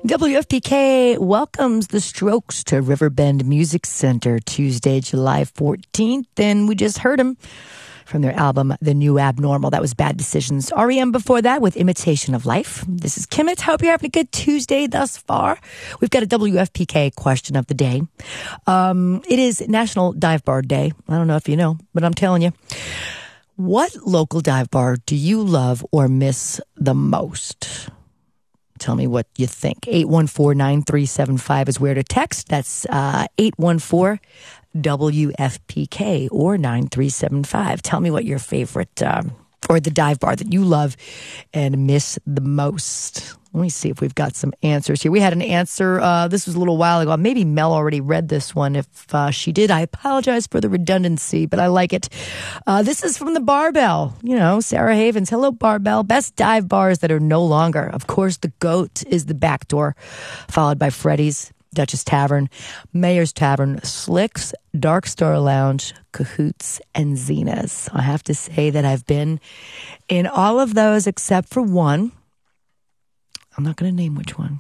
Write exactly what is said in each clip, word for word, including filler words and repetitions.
W F P K welcomes the Strokes to Riverbend Music Center Tuesday, July fourteenth. And we just heard them from their album, The New Abnormal. That was Bad Decisions. R E M before that with Imitation of Life. This is Kimmit. Hope you're having a good Tuesday thus far. We've got a W F P K question of the day. Um, it is National Dive Bar Day. I don't know if you know, but I'm telling you. What local dive bar do you love or miss the most? Tell me what you think. eight one four, nine three seven five is where to text. That's uh, eight one four W F P K or nine three seven five. Tell me what your favorite um, or the dive bar that you love and miss the most. Let me see if we've got some answers here. We had an answer. Uh, this was a little while ago. Maybe Mel already read this one. If uh, she did, I apologize for the redundancy, but I like it. Uh, this is from the Barbell. You know, Sarah Havens. Hello, Barbell. Best dive bars that are no longer. Of course, the GOAT is the Back Door, followed by Freddy's, Duchess Tavern, Mayor's Tavern, Slicks, Dark Star Lounge, Cahoots, and Zena's. I have to say that I've been in all of those except for one. I'm not going to name which one.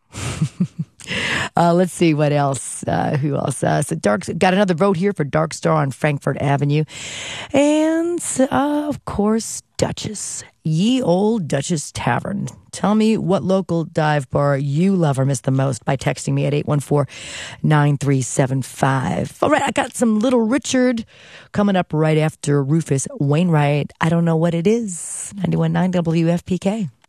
uh, let's see what else. Uh, who else? Uh, so Dark got another vote here for Dark Star on Frankfurt Avenue, and uh, of course Duchess, Ye Old Duchess Tavern. Tell me what local dive bar you love or miss the most by texting me at eight one four, nine three seven five. All right, I got some Little Richard coming up right after Rufus Wainwright. I don't know what it is. ninety-one point nine W F P K.